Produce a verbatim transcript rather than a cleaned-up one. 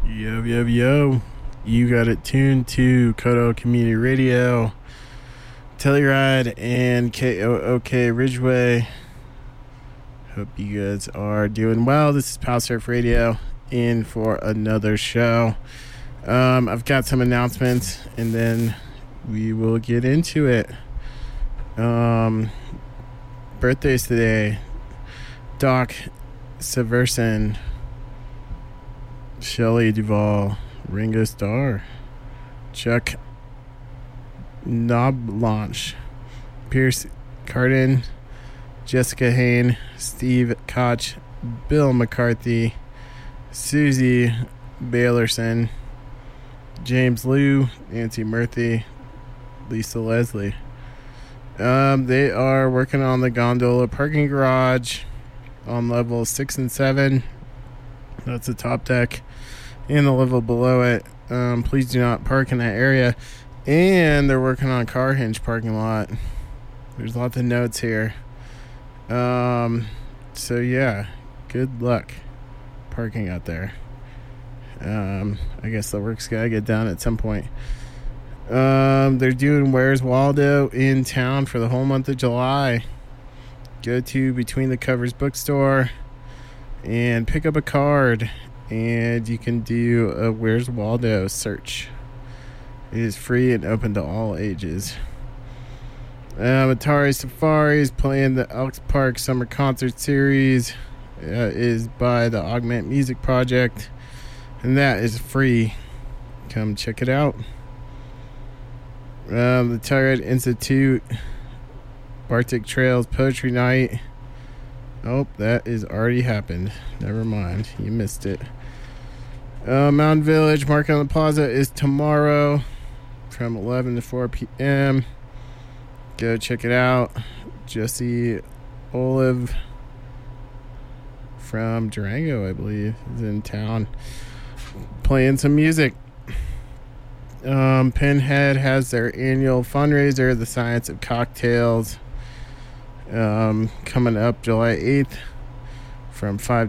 Yo, yo, yo. You got it tuned to Kodo Community Radio, Telluride, and K O O K Ridgeway. Hope you guys are doing well. This is Pow Surf Radio in for another show. Um, I've got some announcements, and then we will get into it. Um, birthdays today. Doc Severson, Shelley Duvall, Ringo Starr, Chuck Knoblaunch, Pierce Cardin, Jessica Hain, Steve Koch, Bill McCarthy, Susie Baylorson, James Liu, Nancy Murphy, Lisa Leslie. Um, they are working on the gondola parking garage on level six and seven. That's the top deck, and the level below it. Um, please do not park in that area. And they're working on car hinge parking lot. There's lots of notes here. Um, so yeah, good luck parking out there. Um, I guess the work's gotta get done at some point. Um, they're doing Where's Waldo in town for the whole month of July. Go to Between the Covers bookstore and pick up a card, and you can do a Where's Waldo search. It is free and open to all ages. Um, Atari Safari is playing the Elks Park Summer Concert Series. Uh, is by the Augment Music Project, and that is free. Come check it out. Um, the Telluride Institute Bartik Trails Poetry Night. Oh, that is already happened. Never mind. You missed it. Uh, Mountain Village Market on the Plaza is tomorrow from eleven to four p.m. Go check it out. Jesse Olive from Durango, I believe, is in town playing some music. Um, Pinhead has their annual fundraiser, The Science of Cocktails, um, coming up July eighth from five